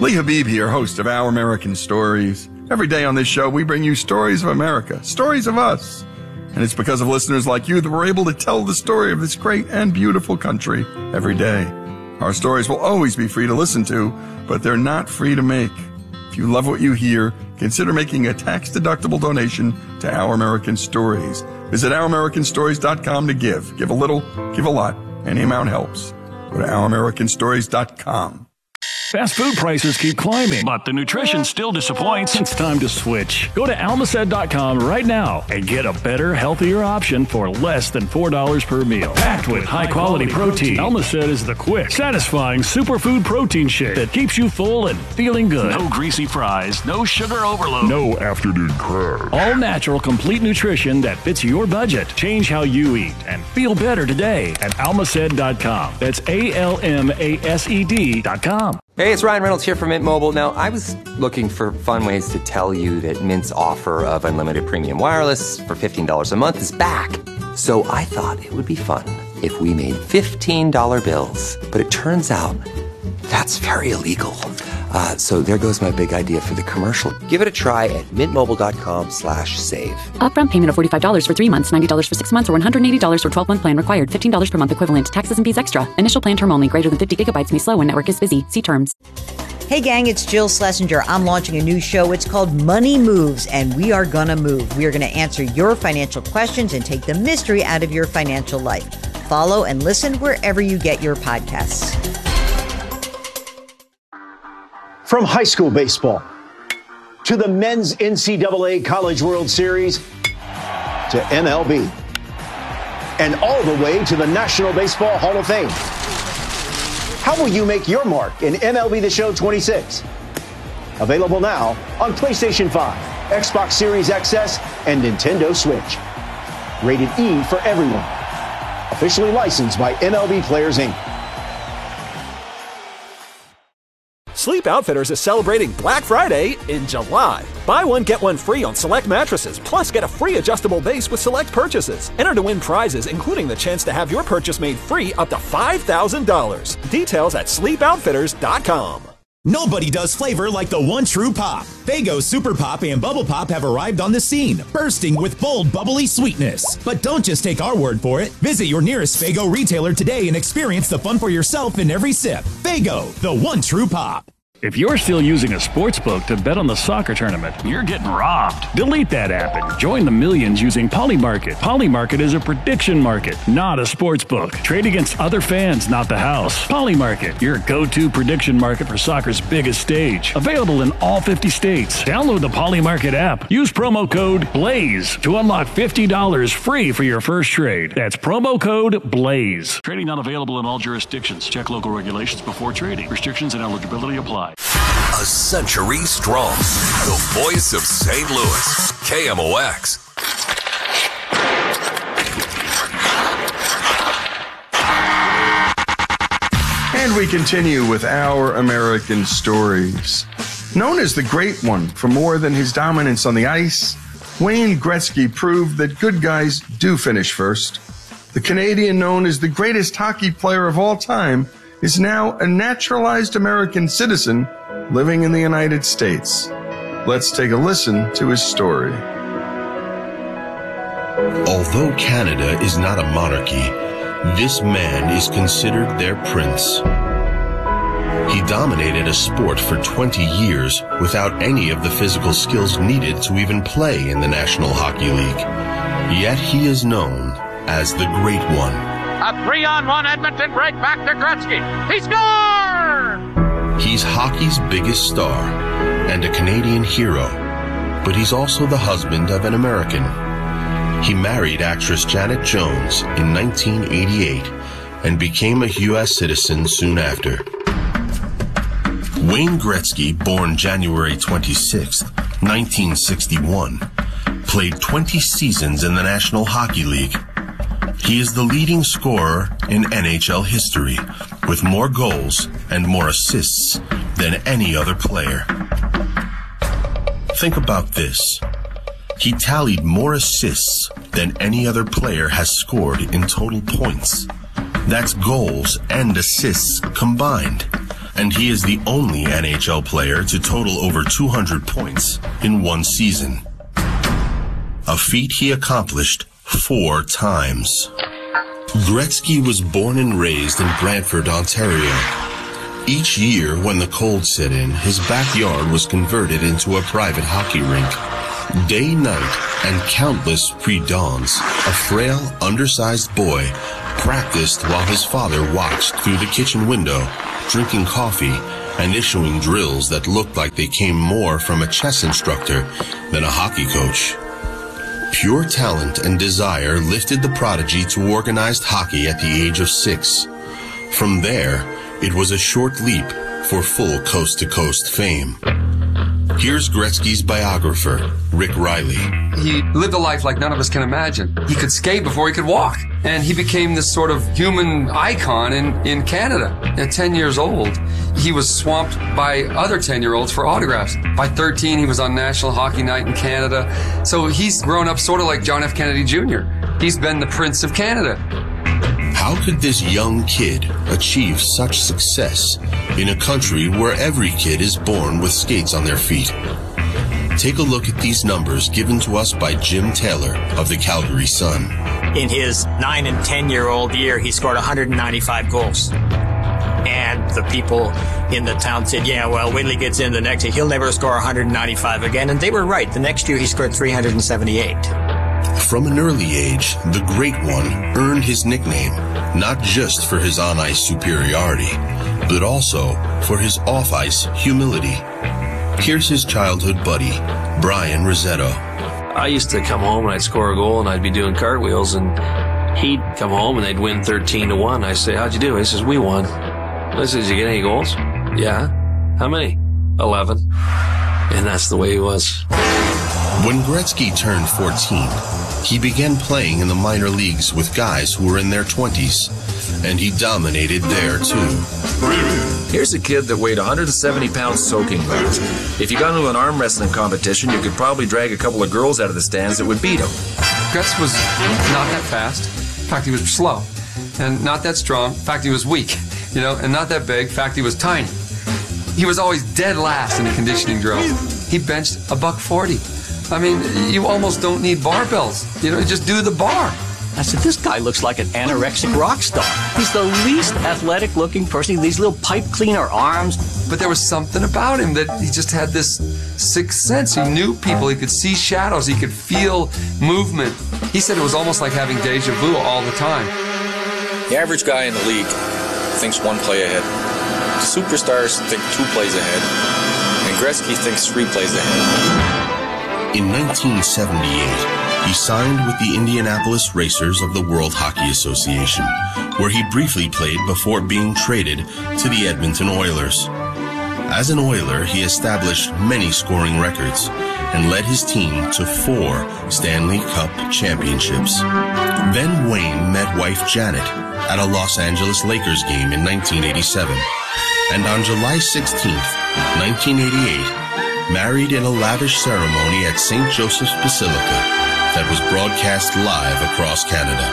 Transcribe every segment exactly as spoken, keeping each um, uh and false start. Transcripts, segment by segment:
Lee Habib here, host of Our American Stories. Every day on this show, we bring you stories of America, stories of us. And it's because of listeners like you that we're able to tell the story of this great and beautiful country every day. Our stories will always be free to listen to, but they're not free to make. If you love what you hear, consider making a tax-deductible donation to Our American Stories. Visit our american stories dot com to give. Give a little, give a lot. Any amount helps. Go to our american stories dot com. Fast food prices keep climbing, but the nutrition still disappoints. It's time to switch. Go to almacet dot com right now and get a better, healthier option for less than four dollars per meal. Packed with high-quality protein, Almacet is the quick, satisfying superfood protein shake that keeps you full and feeling good. No greasy fries, no sugar overload, no afternoon crash. All natural, complete nutrition that fits your budget. Change how you eat and feel better today at almacet dot com. That's A L M A S E D dot com. Hey, it's Ryan Reynolds here from Mint Mobile. Now, I was looking for fun ways to tell you that Mint's offer of unlimited premium wireless for fifteen dollars a month is back. So I thought it would be fun if we made fifteen dollar bills. But it turns out that's very illegal. Uh, so there goes my big idea for the commercial. Give it a try at mintmobile.com slash save. Upfront payment of forty-five dollars for three months, ninety dollars for six months, or one hundred eighty dollars for twelve-month plan required. fifteen dollars per month equivalent. Taxes and fees extra. Initial plan term only. Greater than fifty gigabytes may slow when network is busy. See terms. Hey gang, it's Jill Schlesinger. I'm launching a new show. It's called Money Moves, and we are gonna move. We are gonna answer your financial questions and take the mystery out of your financial life. Follow and listen wherever you get your podcasts. From high school baseball to the men's N C double A College World Series to M L B and all the way to the National Baseball Hall of Fame. How will you make your mark in M L B The Show twenty-six? Available now on PlayStation five, Xbox Series X S, and Nintendo Switch. Rated E for everyone. Officially licensed by M L B Players, Incorporated. Sleep Outfitters is celebrating Black Friday in July. Buy one, get one free on select mattresses, plus get a free adjustable base with select purchases. Enter to win prizes, including the chance to have your purchase made free up to five thousand dollars. Details at sleep outfitters dot com. Nobody does flavor like the one true pop. Faygo Super Pop and Bubble Pop have arrived on the scene, bursting with bold, bubbly sweetness. But don't just take our word for it. Visit your nearest Faygo retailer today and experience the fun for yourself in every sip. Faygo, the one true pop. If you're still using a sports book to bet on the soccer tournament, you're getting robbed. Delete that app and join the millions using Polymarket. Polymarket is a prediction market, not a sports book. Trade against other fans, not the house. Polymarket, your go-to prediction market for soccer's biggest stage. Available in all fifty states. Download the Polymarket app. Use promo code BLAZE to unlock fifty dollars free for your first trade. That's promo code BLAZE. Trading not available in all jurisdictions. Check local regulations before trading. Restrictions and eligibility apply. A century strong. The voice of Saint Louis. K M O X. And we continue with Our American Stories. Known as the Great One for more than his dominance on the ice, Wayne Gretzky proved that good guys do finish first. The Canadian, known as the greatest hockey player of all time, is now a naturalized American citizen living in the United States. Let's take a listen to his story. Although Canada is not a monarchy, this man is considered their prince. He dominated a sport for twenty years without any of the physical skills needed to even play in the National Hockey League. Yet he is known as the Great One. A three-on-one Edmonton break back to Gretzky. He scored! He's hockey's biggest star and a Canadian hero, but he's also the husband of an American. He married actress Janet Jones in nineteen eighty-eight and became a U S citizen soon after. Wayne Gretzky, born January twenty-sixth, nineteen sixty-one, played twenty seasons in the National Hockey League. He is the leading scorer in N H L history, with more goals and more assists than any other player. Think about this. He tallied more assists than any other player has scored in total points. That's goals and assists combined. and he is the only N H L player to total over two hundred points in one season. A feat he accomplished four times. Gretzky was born and raised in Brantford, Ontario. Each year, when the cold set in, his backyard was converted into a private hockey rink. Day, night, and countless pre-dawns, a frail, undersized boy practiced while his father watched through the kitchen window, drinking coffee and issuing drills that looked like they came more from a chess instructor than a hockey coach. Pure talent and desire lifted the prodigy to organized hockey at the age of six. From there, it was a short leap for full coast-to-coast fame. Here's Gretzky's biographer, Rick Riley. He lived a life like none of us can imagine. He could skate before he could walk. And he became this sort of human icon in, in Canada. At ten years old, he was swamped by other ten-year-olds for autographs. By thirteen, he was on National Hockey Night in Canada. So he's grown up sort of like John F. Kennedy Junior He's been the Prince of Canada. How could this young kid achieve such success in a country where every kid is born with skates on their feet? Take a look at these numbers given to us by Jim Taylor of the Calgary Sun. In his nine and ten-year-old year, he scored one hundred ninety-five goals. And the people in the town said, yeah, well, wait till he gets in the next year. He'll never score one hundred ninety-five again. And they were right. The next year, he scored three hundred seventy-eight. From an early age, the Great One earned his nickname, not just for his on-ice superiority, but also for his off-ice humility. Here's his childhood buddy, Brian Rossetto. I used to come home and I'd score a goal and I'd be doing cartwheels and he'd come home and they'd win thirteen to one. I say, how'd you do? He says, we won. I said, did you get any goals? Yeah. How many? eleven. And that's the way he was. When Gretzky turned fourteen, he began playing in the minor leagues with guys who were in their twenties, and he dominated there too. Here's a kid that weighed one hundred seventy pounds soaking wet. If you got into an arm wrestling competition, you could probably drag a couple of girls out of the stands that would beat him. Gretz was not that fast. In fact, he was slow. And not that strong. In fact, he was weak. You know, and not that big. In fact, he was tiny. He was always dead last in the conditioning drill. He benched a buck forty. I mean, you almost don't need barbells. You know, just do the bar. I said, this guy looks like an anorexic rock star. He's the least athletic looking person. These little pipe cleaner arms. But there was something about him that he just had this sixth sense. He knew people. He could see shadows. He could feel movement. He said it was almost like having deja vu all the time. The average guy in the league thinks one play ahead. Superstars think two plays ahead. And Gretzky thinks three plays ahead. In nineteen seventy-eight, he signed with the Indianapolis Racers of the World Hockey Association, where he briefly played before being traded to the Edmonton Oilers. As an Oiler, he established many scoring records and led his team to four Stanley Cup championships. Then Wayne met wife Janet at a Los Angeles Lakers game in nineteen eighty-seven, and on July sixteenth, nineteen eighty-eight, married in a lavish ceremony at Saint Joseph's Basilica that was broadcast live across Canada.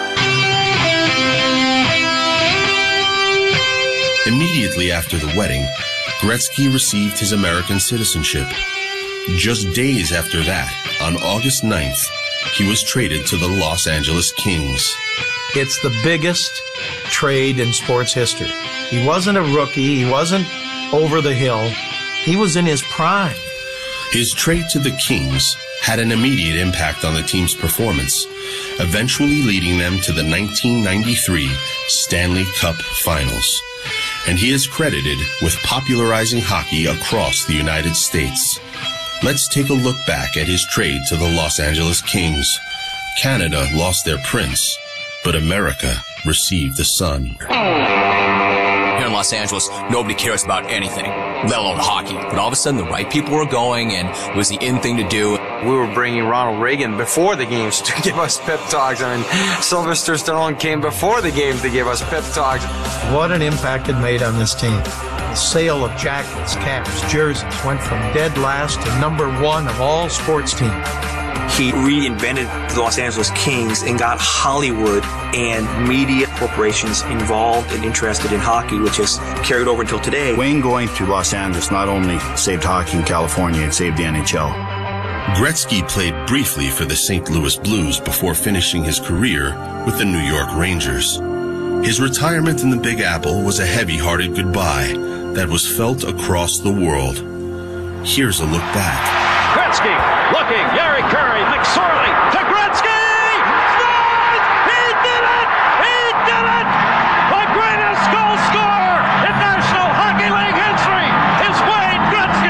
Immediately after the wedding, Gretzky received his American citizenship. Just days after that, on August ninth, he was traded to the Los Angeles Kings. It's the biggest trade in sports history. He wasn't a rookie. He wasn't over the hill. He was in his prime. His trade to the Kings had an immediate impact on the team's performance, eventually leading them to the nineteen ninety-three Stanley Cup Finals. And he is credited with popularizing hockey across the United States. Let's take a look back at his trade to the Los Angeles Kings. Canada lost their prince, but America received the sun. Here in Los Angeles, nobody cares about anything, let alone hockey. But all of a sudden, the right people were going, and it was the in thing to do. We were bringing Ronald Reagan before the games to give us pep talks. I mean, Sylvester Stallone came before the games to give us pep talks. What an impact it made on this team. The sale of jackets, caps, jerseys went from dead last to number one of all sports teams. He reinvented the Los Angeles Kings and got Hollywood and media corporations involved and interested in hockey, which has carried over until today. Wayne going to Los Angeles not only saved hockey in California, it saved the N H L. Gretzky played briefly for the Saint Louis Blues before finishing his career with the New York Rangers. His retirement in the Big Apple was a heavy-hearted goodbye that was felt across the world. Here's a look back. Gretzky looking, Yari Curry, McSorley to Gretzky! Scores! He did it! He did it! The greatest goal scorer in National Hockey League history is Wayne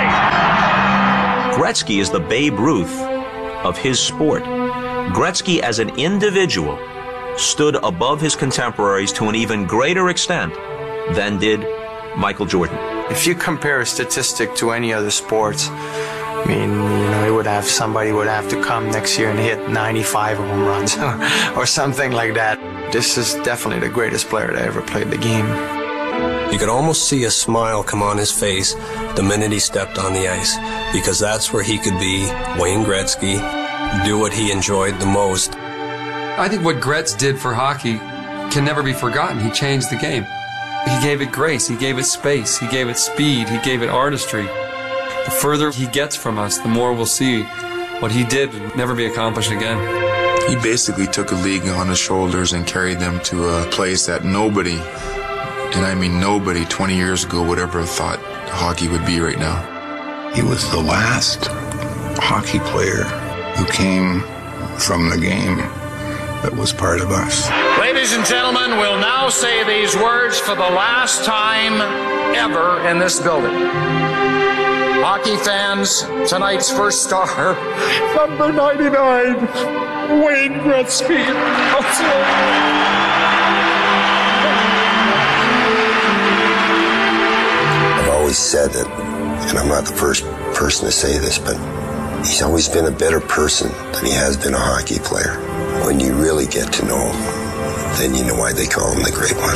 Gretzky! Gretzky is the Babe Ruth of his sport. Gretzky as an individual stood above his contemporaries to an even greater extent than did Michael Jordan. If you compare a statistic to any other sports, I mean, you know, it would have somebody would have to come next year and hit ninety-five home runs or something like that. This is definitely the greatest player that ever played the game. You could almost see a smile come on his face the minute he stepped on the ice, because that's where he could be Wayne Gretzky, do what he enjoyed the most. I think what Gretz did for hockey can never be forgotten. He changed the game. He gave it grace, he gave it space, he gave it speed, he gave it artistry. The further he gets from us, the more we'll see what he did never be accomplished again. He basically took a league on his shoulders and carried them to a place that nobody, and I mean nobody, twenty years ago would ever have thought hockey would be right now. He was the last hockey player who came from the game that was part of us. Ladies and gentlemen, we'll now say these words for the last time ever in this building. Hockey fans, tonight's first star, number ninety-nine, Wayne Gretzky. I've always said that, and I'm not the first person to say this, but he's always been a better person than he has been a hockey player. When you really get to know him, then you know why they call him the Great One.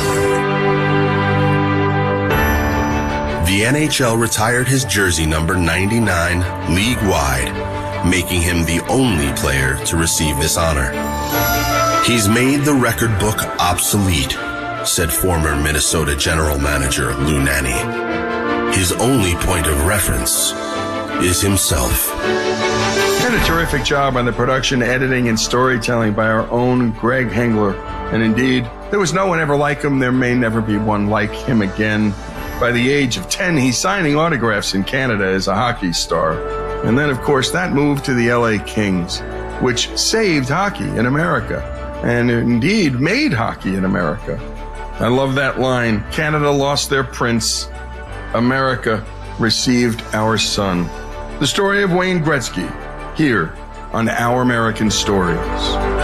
The N H L retired his jersey number ninety-nine league-wide, making him the only player to receive this honor. He's made the record book obsolete, said former Minnesota general manager Lou Nanne. His only point of reference is himself. Did a terrific job on the production, editing, and storytelling by our own Greg Hengler. And indeed, there was no one ever like him. There may never be one like him again. By the age of ten, he's signing autographs in Canada as a hockey star. And then, of course, that moved to the L A Kings, which saved hockey in America, and indeed made hockey in America. I love that line. Canada lost their prince. America received our son. The story of Wayne Gretzky, here on Our American Stories.